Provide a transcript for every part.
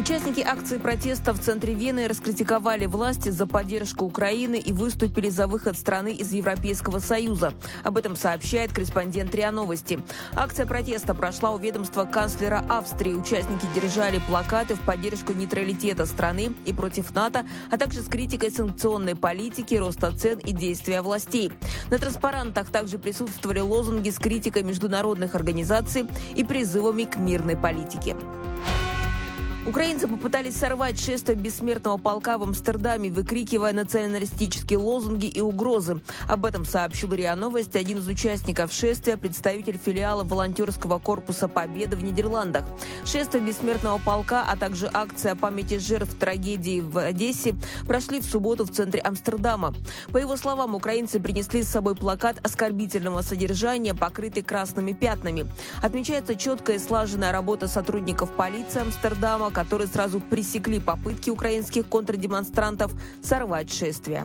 Участники акции протеста в центре Вены раскритиковали власти за поддержку Украины и выступили за выход страны из Европейского Союза. Об этом сообщает корреспондент РИА Новости. Акция протеста прошла у ведомства канцлера Австрии. Участники держали плакаты в поддержку нейтралитета страны и против НАТО, а также с критикой санкционной политики, роста цен и действия властей. На транспарантах также присутствовали лозунги с критикой международных организаций и призывами к мирной политике. Украинцы попытались сорвать шествие бессмертного полка в Амстердаме, выкрикивая националистические лозунги и угрозы. Об этом сообщил РИА Новости один из участников шествия, представитель филиала волонтерского корпуса «Победы» в Нидерландах. Шествие бессмертного полка, а также акция памяти жертв трагедии в Одессе прошли в субботу в центре Амстердама. По его словам, украинцы принесли с собой плакат оскорбительного содержания, покрытый красными пятнами. Отмечается четкая и слаженная работа сотрудников полиции Амстердама, которые сразу пресекли попытки украинских контрдемонстрантов сорвать шествие.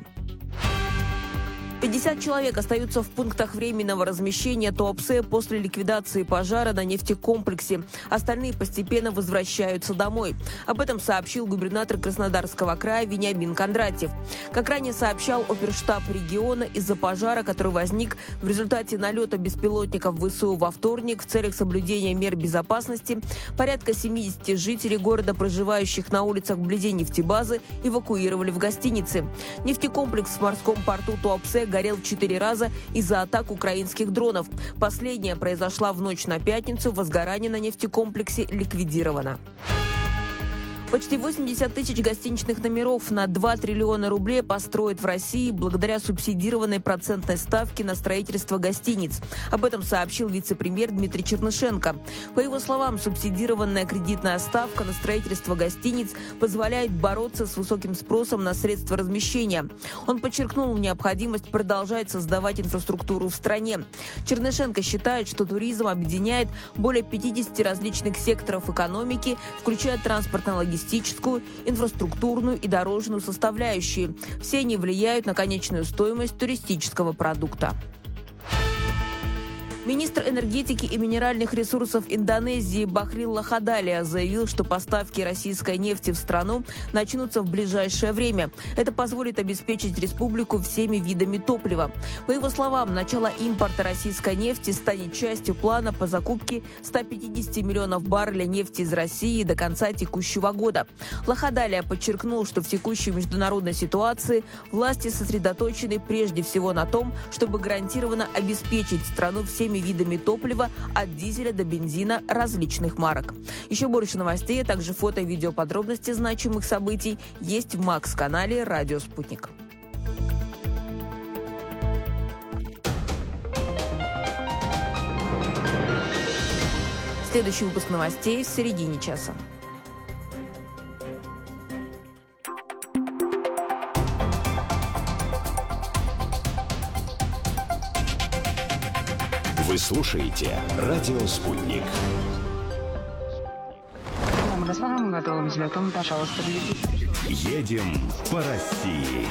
50 человек остаются в пунктах временного размещения Туапсе после ликвидации пожара на нефтекомплексе. Остальные постепенно возвращаются домой. Об этом сообщил губернатор Краснодарского края Вениамин Кондратьев. Как ранее сообщал оперштаб региона, из-за пожара, который возник в результате налета беспилотников ВСУ во вторник в целях соблюдения мер безопасности, порядка 70 жителей города, проживающих на улицах вблизи нефтебазы, эвакуировали в гостиницы. Нефтекомплекс в морском порту Туапсе горел в 4 раза из-за атак украинских дронов. Последняя произошла в ночь на пятницу. Возгорание на нефтекомплексе ликвидировано. Почти 80 тысяч гостиничных номеров на 2 триллиона рублей построят в России благодаря субсидированной процентной ставке на строительство гостиниц. Об этом сообщил вице-премьер Дмитрий Чернышенко. По его словам, субсидированная кредитная ставка на строительство гостиниц позволяет бороться с высоким спросом на средства размещения. Он подчеркнул необходимость продолжать создавать инфраструктуру в стране. Чернышенко считает, что туризм объединяет более 50 различных секторов экономики, включая транспортно-логистическую, инфраструктурную и дорожную составляющие. Все они влияют на конечную стоимость туристического продукта. Министр энергетики и минеральных ресурсов Индонезии Бахрил Лахадалия заявил, что поставки российской нефти в страну начнутся в ближайшее время. Это позволит обеспечить республику всеми видами топлива. По его словам, начало импорта российской нефти станет частью плана по закупке 150 миллионов баррелей нефти из России до конца текущего года. Лахадалия подчеркнул, что в текущей международной ситуации власти сосредоточены прежде всего на том, чтобы гарантированно обеспечить страну всеми видами топлива от дизеля до бензина различных марок. Еще больше новостей, а также фото и видео подробности значимых событий есть в Макс-канале «Радио Спутник». Следующий выпуск новостей в середине часа. Вы слушаете «Радио Спутник». Мы готовы взлетом, пожалуйста, Едем по России.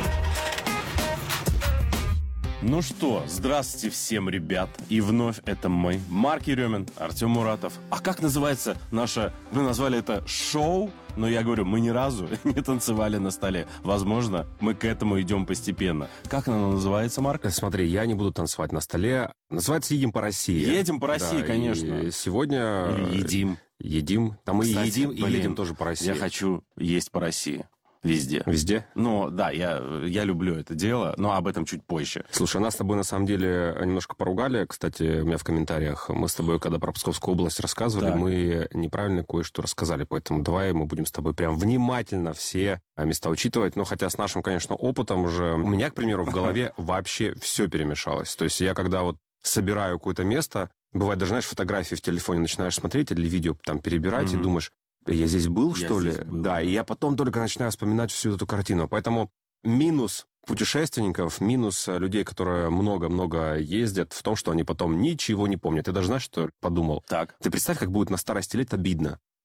Ну что, здравствуйте всем, ребят. И вновь это мы, Марк Еремин, Артем Муратов. А как называется наше, вы назвали это шоу, но я говорю, мы ни разу не танцевали на столе. Возможно, мы к этому идем постепенно. Как оно называется, Марк? Смотри, я не буду танцевать на столе. Называется «Едем по России». Едем по России, да, конечно. И сегодня... Или едим. Едим. Там мы Кстати, едим и едем тоже по России. Я хочу есть по России. Везде. Везде? Ну, да, я люблю это дело, но об этом чуть позже. Слушай, нас с тобой, на самом деле, немножко поругали. Кстати, у меня в комментариях, мы с тобой, когда про Псковскую область рассказывали, так, мы неправильно кое-что рассказали. Поэтому давай мы будем с тобой прям внимательно все места учитывать. Но хотя с нашим, конечно, опытом уже... У меня, к примеру, в голове вообще все перемешалось. То есть я когда вот собираю какое-то место, бывает даже, знаешь, фотографии в телефоне начинаешь смотреть или видео там перебирать и думаешь, я здесь был, что ли? Да, и я потом только начинаю вспоминать всю эту картину. Поэтому минус путешественников, минус людей, которые много-много ездят, в том, что они потом ничего не помнят. Ты даже знаешь, что я подумал? Так. Ты представь, как будет на старости лет обидно.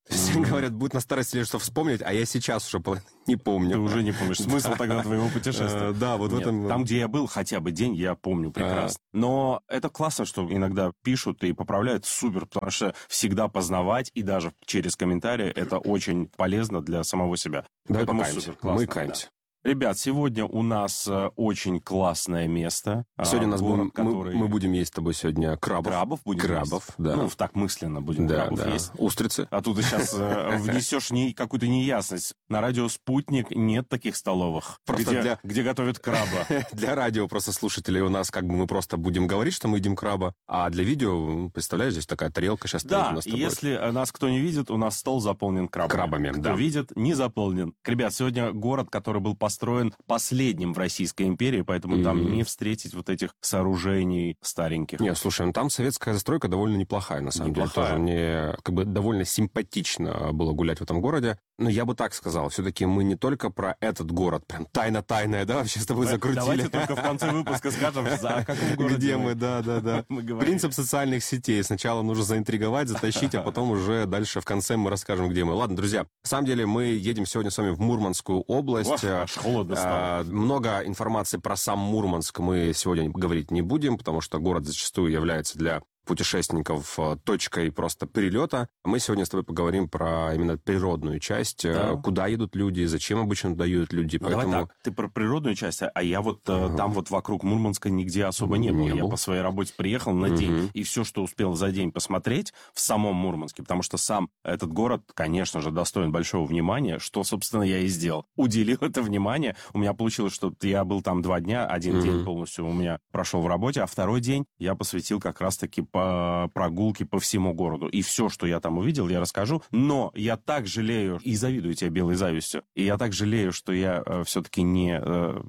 Все говорят, будет на старости лет что вспомнить, а я сейчас уже не помню. Ты уже не помнишь смысл тогда твоего путешествия. Да, вот в Нет, этом... Там, где я был хотя бы день, я помню прекрасно. Но это классно, что иногда пишут и поправляют. Супер, потому что всегда познавать, и даже через комментарии, это очень полезно для самого себя. Давай Поэтому покаемся. супер, классно, Мы каемся. да. Ребят, сегодня у нас очень классное место. Сегодня у нас город, мы будем есть с тобой сегодня крабов. Крабов будем Крабов, есть. да. Ну, так мысленно будем крабов есть. Устрицы. А тут ты сейчас внесешь какую-то неясность. На радио «Спутник» нет таких столовых, Просто где готовят краба. Для радио просто слушателей у нас как бы мы просто будем говорить, что мы едим краба, а для видео, представляешь, здесь такая тарелка сейчас стоит у Да, нас с тобой. если нас кто не видит, у нас стол заполнен крабами. Крабами, Кто да. видит, не заполнен. Ребят, сегодня город, который был построен последним в Российской империи, поэтому там не встретить вот этих сооружений стареньких. Не, слушай, ну там советская застройка довольно неплохая, на самом деле. Тоже мне как бы довольно симпатично было гулять в этом городе. Но я бы так сказал, все-таки мы не только про этот город, прям тайна-тайная, да, вообще с тобой закрутили. Давайте только в конце выпуска скажем, о каком городе Где мы, да. мы говорим. Принцип социальных сетей. Сначала нужно заинтриговать, затащить, а потом уже дальше в конце мы расскажем, где мы. Ладно, друзья, на самом деле мы едем сегодня с вами в Мурманскую область. Аж холодно стало. Много информации про сам Мурманск мы сегодня говорить не будем, потому что город зачастую является для путешественников точкой просто перелета. Мы сегодня с тобой поговорим про именно природную часть, куда едут люди, зачем обычно туда едут люди. Поэтому... Давай так, ты про природную часть, а я вот там вот вокруг Мурманска нигде особо не был. Я по своей работе приехал на день, и все, что успел за день посмотреть в самом Мурманске, потому что сам этот город, конечно же, достоин большого внимания, что, собственно, я и сделал. Уделил это внимание. У меня получилось, что я был там 2 дня, один день полностью у меня прошел в работе, а второй день я посвятил как раз-таки по прогулке по всему городу. И все, что я там увидел, я расскажу. Но я так жалею, и завидую тебе белой завистью, и я так жалею, что я все-таки не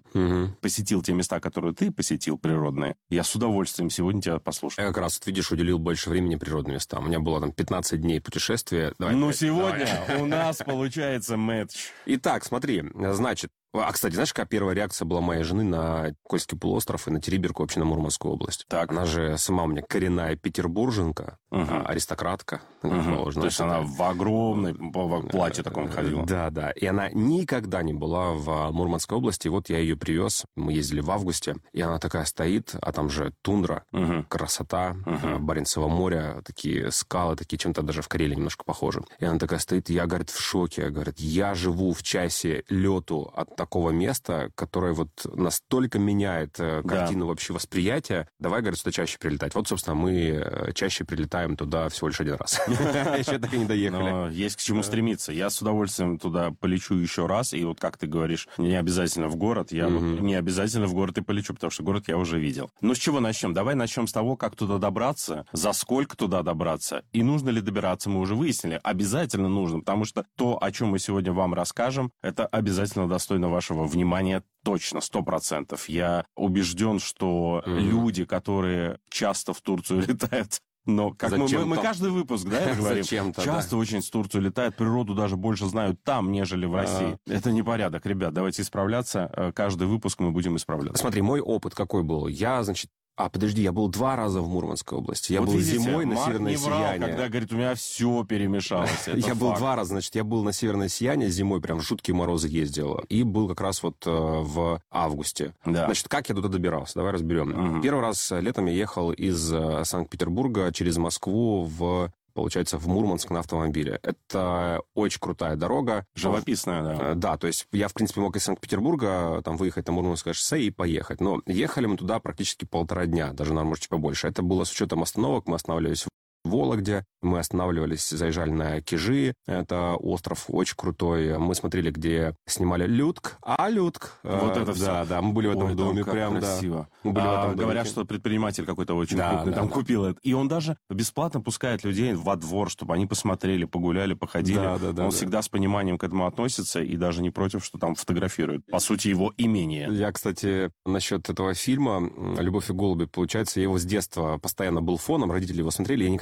посетил те места, которые ты посетил, природные. Я с удовольствием сегодня тебя послушаю. Я как раз, видишь, уделил больше времени природным местам. У меня было там 15 дней путешествия. Сегодня у нас получается матч. Итак, смотри, значит, кстати, знаешь, какая первая реакция была моей жены на Кольский полуостров и на Териберку, вообще на Мурманскую область? Так. Она же сама у меня коренная петербурженка, аристократка. То есть она в огромной платье таком ходила. Да. И она никогда не была в Мурманской области. И вот я ее привез. Мы ездили в августе. И она такая стоит, а там же тундра, красота, Баренцево море, такие скалы, такие чем-то даже в Карелии немножко похожи. И она такая стоит, и я, говорит, в шоке. Говорит, я живу в часе лету от такого места, которое вот настолько меняет картину вообще восприятия. Давай, говорит, сюда чаще прилетать. Вот, собственно, мы чаще прилетаем туда всего лишь один раз. Еще так и не доехали. Но есть к чему стремиться. Я с удовольствием туда полечу еще раз. И вот как ты говоришь, не обязательно в город. Я не обязательно в город и полечу, потому что город я уже видел. Ну, с чего начнем? Давай начнем с того, как туда добраться, за сколько туда добраться. И нужно ли добираться, мы уже выяснили. Обязательно нужно, потому что то, о чем мы сегодня вам расскажем, это обязательно достойно вашего внимания точно, 100%. Я убежден, что люди, которые часто в Турцию летают, но как мы каждый выпуск, говорим, часто очень в Турцию летают, природу даже больше знают там, нежели в России. Это непорядок, ребят, давайте исправляться. Каждый выпуск мы будем исправляться. Смотри, мой опыт какой был. Я, значит, подожди, я был 2 раза в Мурманской области. Я был зимой на Северное Сияние. Когда говорит, у меня все перемешалось. Я был 2 раза, значит, я был на Северное Сияние зимой, прям в жуткие морозы ездил. И был как раз вот в августе. Да. Значит, как я туда добирался? Давай разберем. Первый раз летом я ехал из Санкт-Петербурга через Москву получается, в Мурманск на автомобиле. Это очень крутая дорога. Живописная, да. Да, то есть я, в принципе, мог из Санкт-Петербурга там выехать на Мурманское шоссе и поехать. Но ехали мы туда практически 1,5 дня, даже, наверное, может, чуть побольше. Это было с учетом остановок. Мы останавливались в Вологде, мы останавливались, заезжали на Кижи, это остров очень крутой, мы смотрели, где снимали Людк, Людк. Вот это все. Да, мы были в этом доме, прям, красиво. Да. Мы были в этом говорят, доме. что предприниматель какой-то очень крупный там купил это. И он даже бесплатно пускает людей во двор, чтобы они посмотрели, погуляли, походили. Он всегда с пониманием к этому относится и даже не против, что там фотографируют. По сути, его имение. Я, кстати, насчет этого фильма «Любовь и голуби», получается, я его с детства постоянно был фоном, родители его смотрели, я никогда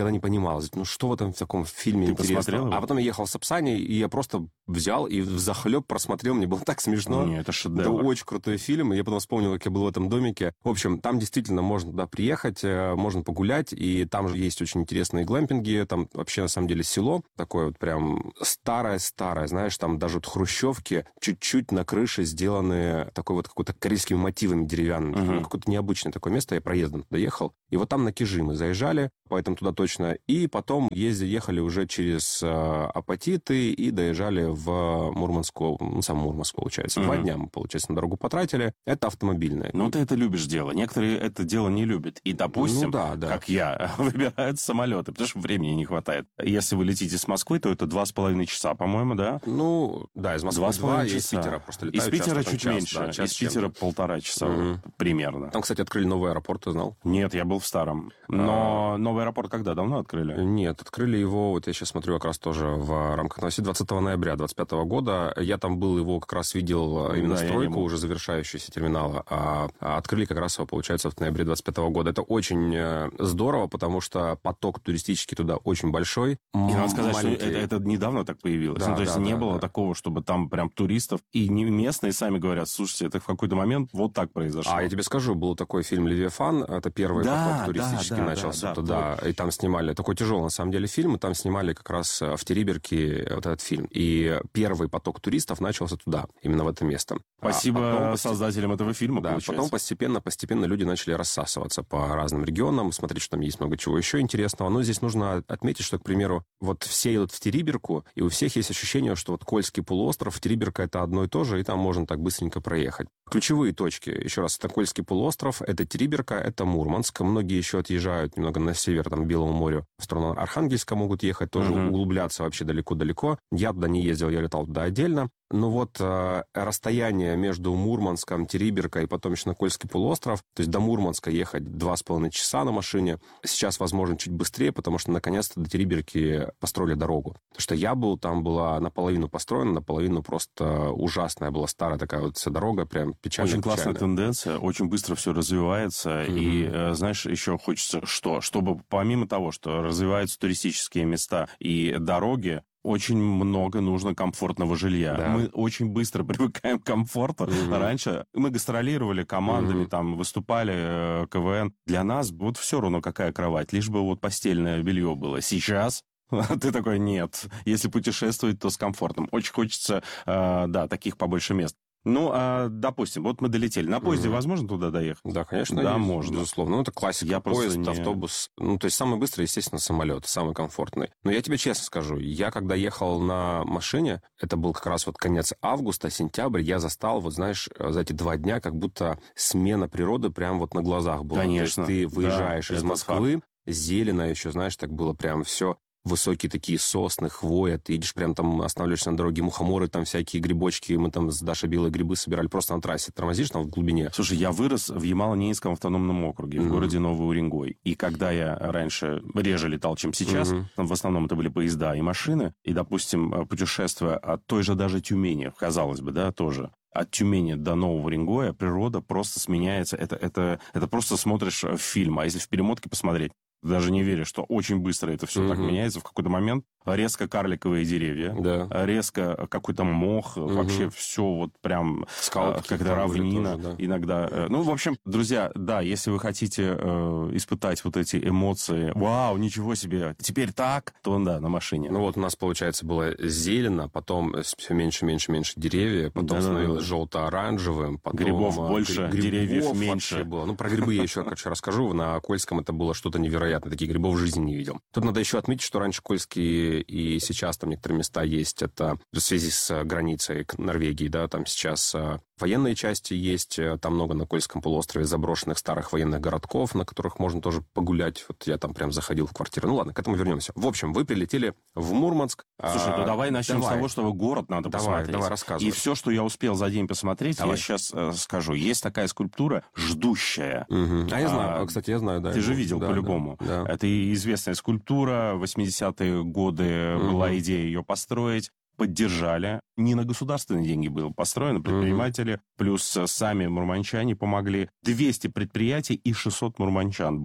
никогда не понимал, ну что в этом в таком фильме Ты интересного. посмотрел его? А потом я ехал в Сапсане, и я просто взял и взахлеб просмотрел, мне было так смешно. Не, это Это шедевр. очень крутой фильм, и я потом вспомнил, как я был в этом домике. В общем, там действительно можно туда приехать, можно погулять, и там же есть очень интересные глэмпинги, там вообще, на самом деле, село такое вот прям старое-старое, знаешь, там даже вот хрущевки чуть-чуть на крыше сделаны такой вот какой-то корейскими мотивами деревянными. Какое-то необычное такое место, я проездом туда ехал, и вот там на Кижи мы заезжали, поэтому туда точно, и потом ехали уже через Апатиты и доезжали в Мурманскую, ну, сам Мурманск, получается. 2 дня мы, получается, на дорогу потратили. Это автомобильное. Ну, ты это любишь дело. Некоторые это дело не любят. И, допустим, да. как я, выбирают самолеты, потому что времени не хватает. Если вы летите с Москвы, то это 2,5 часа, по-моему, да? Ну, да, из Москвы 2, и из часа. Питера просто Из летаю. Питера часто, чуть час, меньше. да, час из с чем-то. Питера 1,5 часа примерно. Там, кстати, открыли новый аэропорт, ты знал? Нет, я был в старом. Но новый аэропорт когда? Давно открыли? Нет, открыли его, вот я сейчас смотрю, как раз тоже в рамках новостей 20 ноября 2025 года. Я там был, его как раз видел именно Да, стройку, уже завершающуюся терминала. А открыли как раз его, получается, в ноябре 2025 года. Это очень здорово, потому что поток туристический туда очень большой. И надо сказать, маленький. что это недавно так появилось. Да, Ну, то есть да, не да, было да. такого, чтобы там прям туристов. И не местные сами говорят, слушайте, это в какой-то момент вот так произошло. А я тебе скажу, был такой фильм «Левиафан», это первый Да, поток туристический да, начался да, туда, и там снимали, такой тяжелый на самом деле фильм, и там снимали как раз в Териберке вот этот фильм. И первый поток туристов начался туда, именно в это место. Спасибо потом создателям этого фильма, Да, получается. потом постепенно люди начали рассасываться по разным регионам, смотреть, что там есть много чего еще интересного. Но здесь нужно отметить, что, к примеру, вот все едут в Териберку, и у всех есть ощущение, что вот Кольский полуостров, Териберка — это одно и то же, и там можно так быстренько проехать. Ключевые точки, еще раз, это Кольский полуостров, это Териберка, это Мурманск. Многие еще отъезжают немного на север, там, к Белому морю, в сторону Архангельска могут ехать, тоже углубляться вообще далеко-далеко. Я туда не ездил, я летал туда отдельно. Но вот расстояние между Мурманском, Териберкой и потом еще на Кольский полуостров, то есть до Мурманска ехать 2,5 часа на машине, сейчас, возможно, чуть быстрее, потому что наконец-то до Териберки построили дорогу. Потому что я был, там была наполовину построена, наполовину просто ужасная была старая такая вот вся дорога, прям печальная. Очень классная тенденция, очень быстро все развивается. И, знаешь, еще хочется что? Чтобы помимо того, что развиваются туристические места и дороги, очень много нужно комфортного жилья. Да. Мы очень быстро привыкаем к комфорту. Раньше мы гастролировали командами, там выступали, КВН. Для нас вот все равно какая кровать, лишь бы вот постельное белье было. Сейчас ты такой, нет. Если путешествовать, то с комфортом. Очень хочется, да, таких побольше мест. Ну, допустим, вот мы долетели. На поезде возможно туда доехать? Да, конечно, Да, есть, можно. безусловно. Ну, это классика. Я просто Поезд, не- автобус. Ну, то есть самый быстрый, естественно, самолет, самый комфортный. Но я тебе честно скажу, я когда ехал на машине, это был как раз вот конец августа, сентябрь, я застал, вот знаешь, за эти 2 дня как будто смена природы прям вот на глазах была. Конечно. То есть ты выезжаешь Да, из это Москвы, зелено еще, знаешь, так было прям все... Высокие такие сосны, хвоя, ты идешь прям там, останавливаешься на дороге, мухоморы, там всякие грибочки, мы там с Дашей белые грибы собирали просто на трассе, тормозишь там в глубине. Слушай, я вырос в Ямало-Ненецком автономном округе, в городе Новый Уренгой. И когда я раньше реже летал, чем сейчас, там в основном это были поезда и машины, и, допустим, путешествуя от той же даже Тюмени, казалось бы, да, тоже, от Тюмени до Нового Уренгоя природа просто сменяется. Это просто смотришь фильм, а если в перемотке посмотреть, даже не веришь, что очень быстро это все так меняется. В какой-то момент резко карликовые деревья, Да. резко какой-то мох, вообще все вот прям Скалы как-то там были равнина. тоже, да. Иногда. Ну, в общем, друзья, да, если вы хотите испытать вот эти эмоции, вау, ничего себе, теперь так, то да, на машине. Ну вот у нас, получается, было зелено, потом все меньше деревьев, потом Да-да-да. становилось желто-оранжевым, потом... Грибов больше, деревьев вообще меньше. было. Ну, про грибы я еще, короче, расскажу. На Кольском это было что-то невероятное. Таких грибов в жизни не видел. Тут надо еще отметить, что раньше Кольские и сейчас там некоторые места есть. Это в связи с границей к Норвегии, да, там сейчас военные части есть. Там много на Кольском полуострове заброшенных старых военных городков, на которых можно тоже погулять. Вот я там прям заходил в квартиру. Ну ладно, к этому вернемся. В общем, вы прилетели в Мурманск. Слушай, ну давай начнем с того, что город надо посмотреть. Давай, рассказывай. И все, что я успел за день посмотреть, Давай. я сейчас скажу. Есть такая скульптура «Ждущая». А я знаю, кстати, я знаю, да. Ты же его. видел Да, по-любому. Да. Это известная скульптура. В 80-е годы была идея ее построить. Поддержали. Не на государственные деньги было построено. Предприниматели плюс сами мурманчане помогли. 200 предприятий и 600 мурманчан были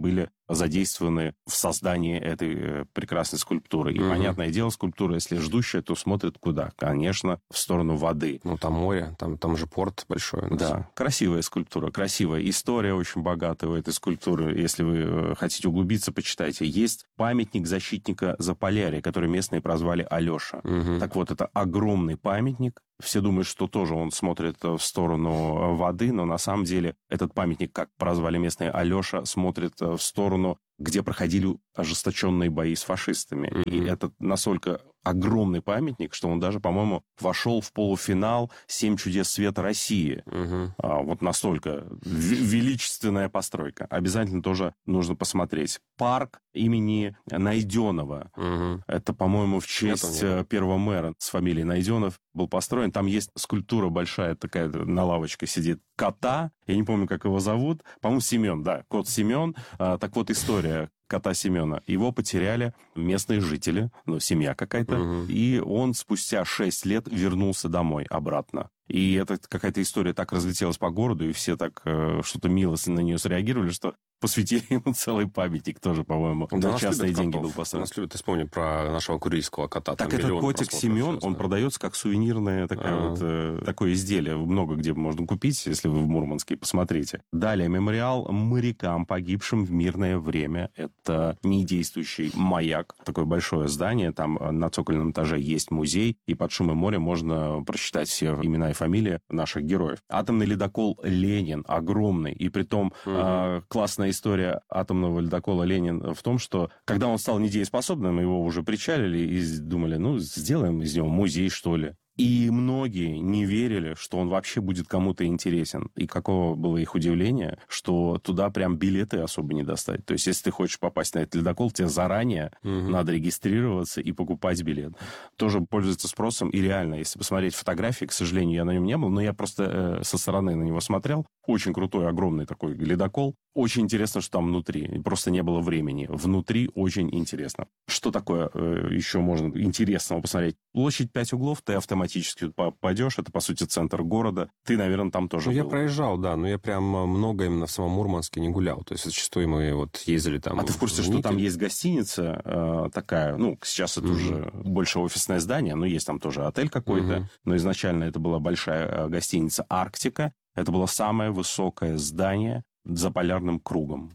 задействованы в создании этой прекрасной скульптуры. И, понятное дело, скульптура, если ждущая, то смотрит куда? Конечно, в сторону воды. Ну, там море, там же порт большой. Да, красивая скульптура, красивая. История очень богатая у этой скульптуры. Если вы хотите углубиться, почитайте. Есть памятник защитника Заполярья, который местные прозвали Алеша. Так вот, это огромный памятник. Все думают, что тоже он смотрит в сторону воды, но на самом деле этот памятник, как прозвали местные Алеша, смотрит в сторону, где проходили ожесточенные бои с фашистами. И это настолько огромный памятник, что он даже, по-моему, вошел в полуфинал «7 чудес света России». Вот настолько величественная постройка. Обязательно тоже нужно посмотреть. Парк имени Найденова. Это, по-моему, в честь первого мэра с фамилией Найденов был построен. Там есть скульптура большая, такая на лавочке сидит, кота. Я не помню, как его зовут. По-моему, Семен, да, кот Семен. Так вот, история кота Семена. Его потеряли местные жители, семья какая-то. И он спустя 6 лет вернулся домой обратно. И это какая-то история так разлетелась по городу, и все так что-то мило на нее среагировали, что посвятили ему целый памятник тоже, по-моему, на частные деньги был построен. Нас любят, вспомни про нашего курильского кота. Так этот котик Семен, он продается как сувенирное такое изделие. Много где можно купить, если вы в Мурманске, посмотрите. Далее, мемориал морякам, погибшим в мирное время. Это недействующий маяк. Такое большое здание. Там на цокольном этаже есть музей, и под шумом моря можно прочитать все имена и фамилии наших героев. Атомный ледокол «Ленин» огромный, и притом классная история атомного ледокола «Ленин» в том, что когда он стал недееспособным, его уже причалили и думали, сделаем из него музей, что ли. И многие не верили, что он вообще будет кому-то интересен. И каково было их удивление, что туда прям билеты особо не достать. То есть, если ты хочешь попасть на этот ледокол, тебе заранее надо регистрироваться и покупать билет. Тоже пользуется спросом. И реально, если посмотреть фотографии, к сожалению, я на нем не был, но я просто со стороны на него смотрел. Очень крутой, огромный такой ледокол. Очень интересно, что там внутри. Просто не было времени. Внутри очень интересно. Что такое еще можно интересного посмотреть? Площадь 5 углов, ты автоматически попадешь. Это, по сути, центр города. Ты, наверное, там тоже был. Я проезжал, да, но я прям много именно в самом Мурманске не гулял. То есть, зачастую мы ездили там. А ты в курсе, что там есть гостиница такая? Сейчас это уже больше офисное здание, но есть там тоже отель какой-то. Но изначально это была большая гостиница «Арктика». Это было самое высокое здание за полярным кругом.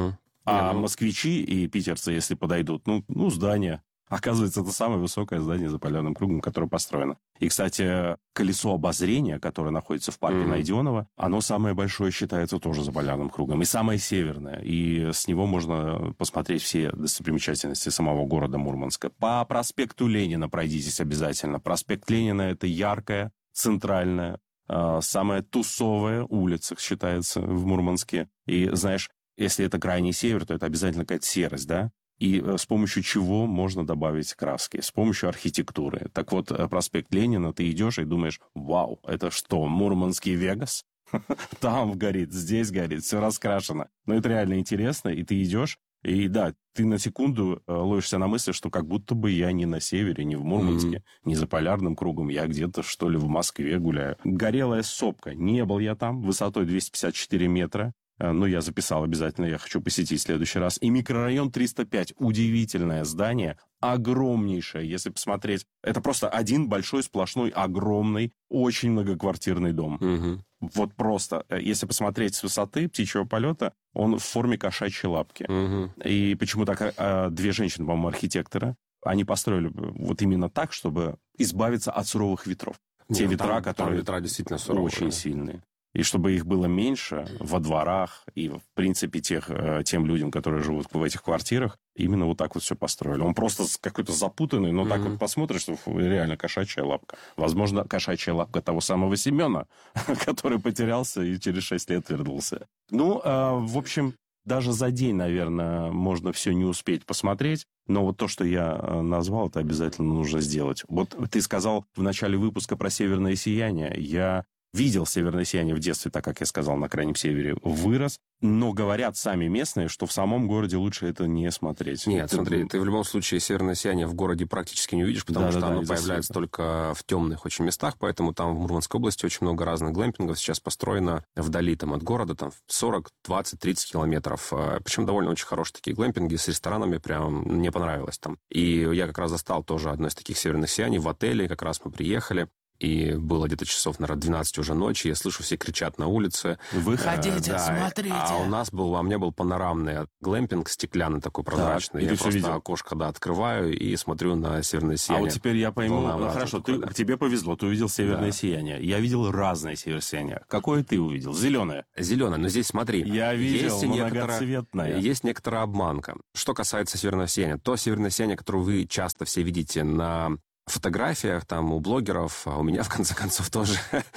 А москвичи и питерцы, если подойдут, здание. Оказывается, это самое высокое здание за полярным кругом, которое построено. И, кстати, колесо обозрения, которое находится в парке Найденова, оно самое большое считается тоже за полярным кругом. И самое северное. И с него можно посмотреть все достопримечательности самого города Мурманска. По проспекту Ленина пройдитесь обязательно. Проспект Ленина – это яркая, центральная, самая тусовая улица, считается, в Мурманске. И, знаешь, если это крайний север, то это обязательно какая-то серость, да? И с помощью чего можно добавить краски? С помощью архитектуры. Так вот, проспект Ленина, ты идешь и думаешь, вау, это что, Мурманский Вегас? Там горит, здесь горит, все раскрашено. Но это реально интересно, и ты идешь, и да, ты на секунду ловишься на мысли, что как будто бы я не на севере, не в Мурманске, не за полярным кругом, я где-то, что ли, в Москве гуляю. Горелая сопка. Не был я там, высотой 254 метра. Но я записал обязательно, я хочу посетить в следующий раз. И микрорайон 305. Удивительное здание, огромнейшее, если посмотреть. Это просто один большой, сплошной, огромный, очень многоквартирный дом. Вот просто, если посмотреть с высоты птичьего полета, он в форме кошачьей лапки. И почему так? Две женщины, по-моему, архитектора, они построили вот именно так, чтобы избавиться от суровых ветров. Те ветра, которые ветра действительно суровые, очень сильные. И чтобы их было меньше во дворах и, в принципе, тем людям, которые живут в этих квартирах, именно вот так вот все построили. Он просто какой-то запутанный, но так вот посмотришь, что реально кошачья лапка. Возможно, кошачья лапка того самого Семена, который потерялся и через 6 лет вернулся. В общем, даже за день, наверное, можно все не успеть посмотреть. Но вот то, что я назвал, это обязательно нужно сделать. Вот ты сказал в начале выпуска про северное сияние. Я видел северное сияние в детстве, так как я сказал, на Крайнем Севере вырос. Но говорят сами местные, что в самом городе лучше это не смотреть. Нет, смотри, ты в любом случае северное сияние в городе практически не увидишь, потому что оно появляется только в темных очень местах, поэтому там в Мурманской области очень много разных глэмпингов сейчас построено вдали там, от города, там 40, 20, 30 километров. Причем довольно очень хорошие такие глэмпинги с ресторанами, прям мне понравилось там. И я как раз застал тоже одно из таких северных сияний в отеле, как раз мы приехали. И было где-то часов, наверное, 12 уже ночи. Я слышу, все кричат на улице. Выходите, смотрите. А у меня был панорамный глэмпинг, стеклянный такой, прозрачный. Так, я просто видел? Окошко, открываю и смотрю на северное сияние. А вот теперь я пойму. Хорошо, тебе повезло, ты увидел северное сияние. Я видел разные северные сияния. Какое ты увидел? Зеленое? Зеленое, но здесь смотри. Я видел многоцветное. Есть некоторая обманка. Что касается северного сияния, то северное сияние, которое вы часто все видите на фотографиях там у блогеров, а у меня, в конце концов, тоже,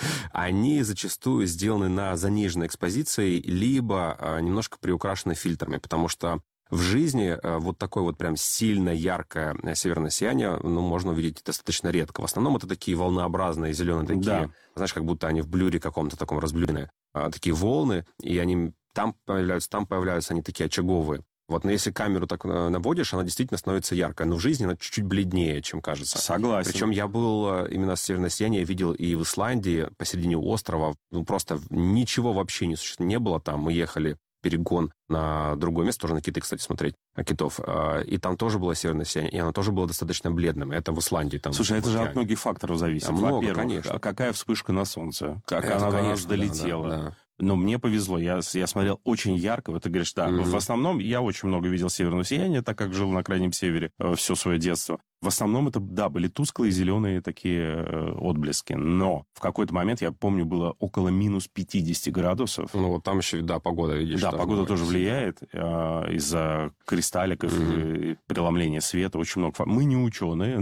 они зачастую сделаны на заниженной экспозиции, либо немножко приукрашены фильтрами, потому что в жизни вот такое вот прям сильно яркое северное сияние, можно увидеть достаточно редко. В основном это такие волнообразные, зеленые такие, знаешь, как будто они в блюре каком-то таком разблюренные, такие волны, и они там появляются они такие очаговые. Вот, но если камеру так наводишь, она действительно становится яркой. Но в жизни она чуть-чуть бледнее, чем кажется. Согласен. Причем я был именно северное сияние, видел и в Исландии, посередине острова. Просто ничего вообще не было там. Мы ехали перегон на другое место, тоже на киты, кстати, смотреть, китов. И там тоже было северное сияние, и оно тоже было достаточно бледным. Это в Исландии. Там, слушай, это же от многих факторов зависит. Много, конечно. Какая вспышка на солнце, как она до нас долетела. Да. Но мне повезло, я смотрел очень ярко, вот ты говоришь, да, в основном я очень много видел северного сияния, так как жил на Крайнем Севере все свое детство. В основном это, да, были тусклые зеленые такие отблески, но в какой-то момент, я помню, было около минус 50 градусов. Ну, там еще, да, погода, видишь. Да, погода тоже влияет из-за кристалликов и преломления света, очень много. Мы не ученые,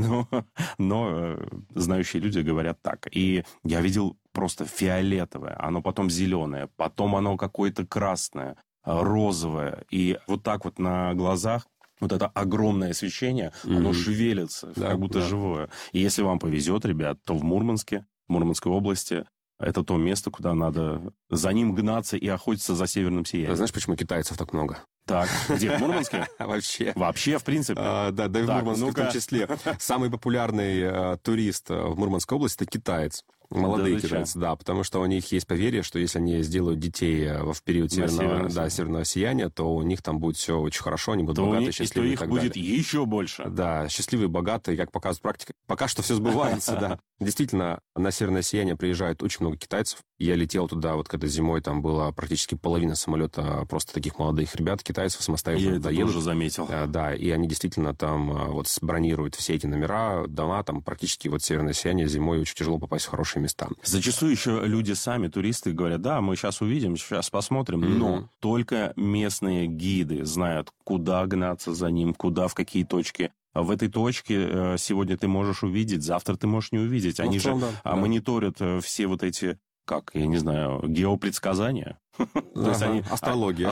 но знающие люди говорят так. И я видел просто фиолетовое, оно потом зеленое, потом оно какое-то красное, розовое. И вот так вот на глазах вот это огромное освещение, оно шевелится, как будто живое. И если вам повезет, ребят, то в Мурманске, в Мурманской области, это то место, куда надо за ним гнаться и охотиться за северным сиянием. Знаешь, почему китайцев так много? Так, где, в Мурманске? Вообще, в принципе. Да, и в Мурманске в том числе. Самый популярный турист в Мурманской области – это китаец. Молодые китайцы, да, потому что у них есть поверье, что если они сделают детей в период северного сияния, то у них там будет все очень хорошо, они будут богатые, счастливые и так далее. И то их будет еще больше. Да, счастливые, богатые, как показывает практика. Пока что все сбывается, да. Действительно, на северное сияние приезжает очень много китайцев. Я летел туда, вот когда зимой там была практически половина самолета просто таких молодых ребят, китайцев самостоятельно доедут. Я это тоже заметил. Да, и они действительно там вот бронируют все эти номера, дома, там практически вот северное сияние зимой очень тяжело попасть в хорошие места. Зачастую еще люди сами, туристы, говорят, да, мы сейчас увидим, сейчас посмотрим, но только местные гиды знают, куда гнаться за ним, куда, в какие точки. В этой точке сегодня ты можешь увидеть, завтра ты можешь не увидеть. Они же мониторят все вот эти, я не знаю, геопредсказания. То есть они... Астрология.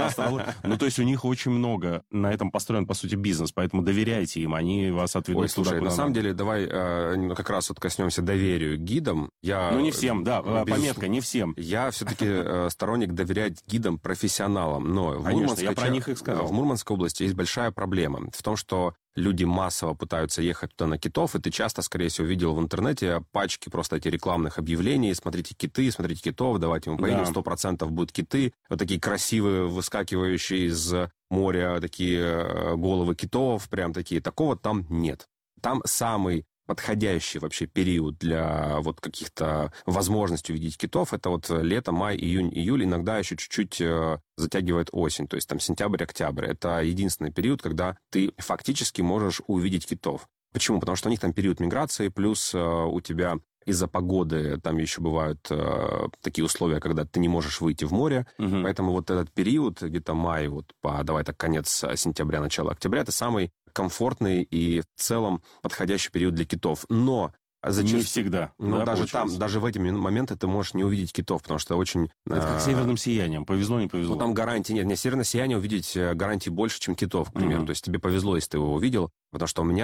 Ну, то есть у них очень много. На этом построен, по сути, бизнес. Поэтому доверяйте им, они вас отведут. Ой, слушай, на самом деле, давай как раз вот коснемся доверию гидам. Ну, не всем, да, пометка, не всем. Я все-таки сторонник доверять гидам, профессионалам. Но я про них и сказал. В Мурманской области есть большая проблема в том, что люди массово пытаются ехать туда на китов, и ты часто, скорее всего, видел в интернете пачки просто этих рекламных объявлений. Смотрите киты, смотрите китов, давайте мы поедем, 100% будут киты. Вот такие красивые, выскакивающие из моря, такие головы китов, прям такие. Такого там нет. Там самый подходящий вообще период для вот каких-то возможностей увидеть китов, это вот лето, май, июнь, июль, иногда еще чуть-чуть затягивает осень, то есть там сентябрь, октябрь. Это единственный период, когда ты фактически можешь увидеть китов. Почему? Потому что у них там период миграции, плюс у тебя из-за погоды там еще бывают такие условия, когда ты не можешь выйти в море, поэтому вот этот период, где-то май, вот давай так конец сентября, начало октября, это самый комфортный и в целом подходящий период для китов. Но не всегда. Но даже там, даже в эти моменты ты можешь не увидеть китов, потому что очень... Это как северным сиянием. Повезло, не повезло. Ну, там гарантии нет. Северное сияние увидеть гарантий больше, чем китов, к примеру. То есть тебе повезло, если ты его увидел. Потому что у меня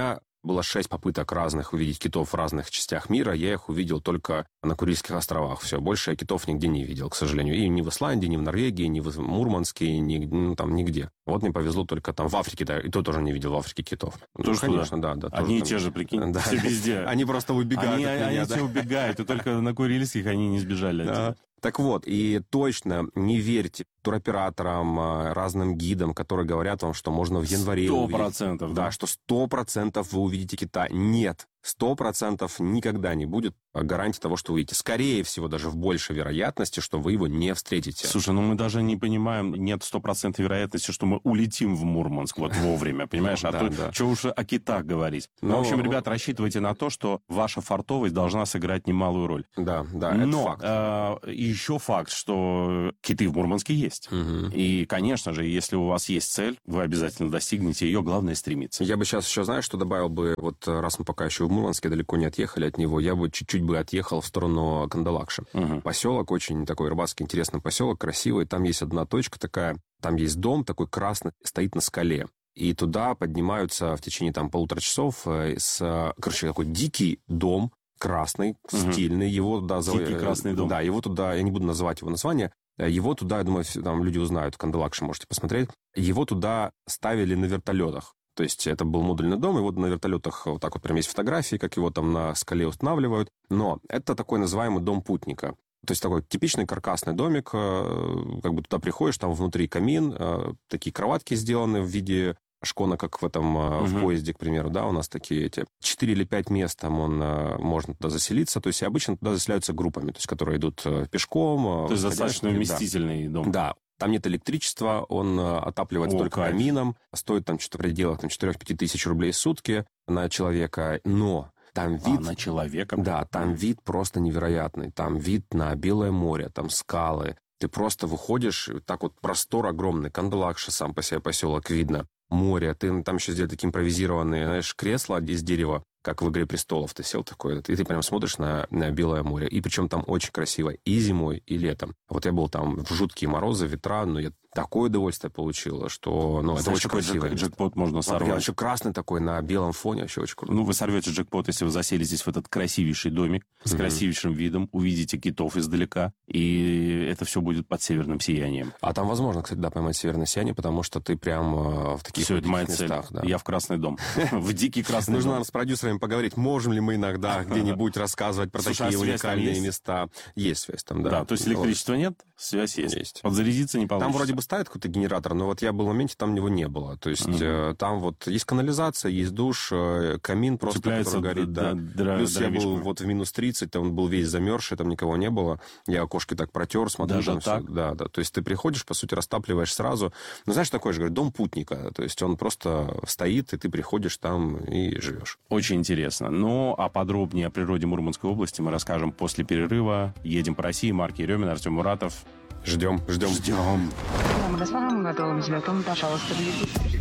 было 6 попыток разных увидеть китов в разных частях мира. Я их увидел только на Курильских островах. Все, больше я китов нигде не видел, к сожалению. И ни в Исландии, ни в Норвегии, ни в Мурманске, там нигде. Вот мне повезло только там в Африке, да, и то тоже не видел в Африке китов. Тоже конечно, да. Одни и те же, прикинь, да. все везде. Они просто убегают от меня. Они все убегают, и только на Курильских они не сбежали от тебя. Так вот, и точно не верьте туроператорам, разным гидам, которые говорят вам, что можно в январе 100%, увидеть. Да, что 100% вы увидите кита. Нет, 100% никогда не будет гарантии того, что вы увидите. Скорее всего, даже в большей вероятности, что вы его не встретите. Слушай, мы даже не понимаем, нет 100% вероятности, что мы улетим в Мурманск вот вовремя, понимаешь? А то что уж о китах говорить. В общем, ребят, рассчитывайте на то, что ваша фартовость должна сыграть немалую роль. Да, это факт. Но еще факт, что киты в Мурманске есть. И, конечно же, если у вас есть цель, вы обязательно достигнете ее, главное стремиться. Я бы сейчас еще, знаешь, что добавил бы, вот раз мы пока еще в Мурманске далеко не отъехали от него, я бы чуть-чуть бы отъехал в сторону Кандалакши. Поселок очень такой рыбацкий, интересный поселок, красивый. Там есть одна точка такая, там есть дом такой красный, стоит на скале. И туда поднимаются в течение там 1,5 часов короче, такой дикий дом, красный, стильный. Его туда... Дикий красный дом. Да, его туда, я не буду называть его название, его туда, я думаю, там люди узнают, Кандалакши можете посмотреть. Его туда ставили на вертолетах. То есть это был модульный дом, и вот на вертолетах вот так вот прям есть фотографии, как его там на скале устанавливают. Но это такой называемый дом путника. То есть такой типичный каркасный домик, как бы туда приходишь, там внутри камин, такие кроватки сделаны в виде шкона, как в этом, в поезде, к примеру, да, у нас такие эти 4 или 5 мест, там можно туда заселиться, то есть обычно туда заселяются группами, то есть которые идут пешком. То есть достаточно вместительный дом. Да. Там нет электричества, он отапливается только камином, стоит там что-то в пределах 4-5 тысяч рублей в сутки на человека, но там вид... на человека? Да, там вид просто невероятный, там вид на Белое море, там скалы, ты просто выходишь, так вот простор огромный, Кандалакша сам по себе поселок видно, море, ты там еще сделали такие импровизированные, знаешь, кресла из дерева, как в «Игре престолов» ты сел такой, и ты прям смотришь на Белое море. И причем там очень красиво и зимой, и летом. Вот я был там в жуткие морозы, ветра, но я такое удовольствие получил, что, это очень красиво. Джекпот можно сорвать. Еще красный такой на белом фоне, вообще очень круто. Вы сорвете джекпот, если вы заселитесь в этот красивейший домик с красивейшим видом, увидите китов издалека, и это все будет под северным сиянием. А там возможно, кстати, да, поймать северное сияние, потому что ты прям в таких местах. Да. Я в красный дом. В дикий красный дом. Нужно нам с продюсерами поговорить, можем ли мы иногда где-нибудь рассказывать про такие уникальные места. Есть связь там, да. Да, то есть электричества нет, связь есть. Подзарядиться не получится. Там вроде бы ставят какой-то генератор, но вот я был в моменте, там его не было. То есть там вот есть канализация, есть душ, камин просто, который горит. Плюс я был вот в минус 30, там он был весь замерзший, там никого не было. Я окошки так протер, смотрю. Даже так? Все. Да. То есть ты приходишь, по сути, растапливаешь сразу. Ну, знаешь, такой же, говорит, дом путника. То есть он просто стоит, и ты приходишь там и живешь. Очень интересно. Ну, а подробнее о природе Мурманской области мы расскажем после перерыва. Едем по России. Марк Еремин, Артем Муратов. Ждем. В 2022 году взлетом, пожалуйста,